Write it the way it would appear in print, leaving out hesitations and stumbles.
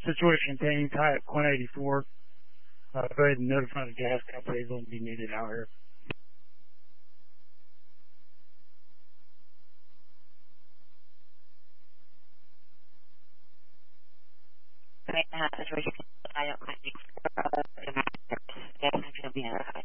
situation contained type 184. Go ahead and notify the gas company they'll be needed out here. Right now, situation I don't mind gas company will be notified.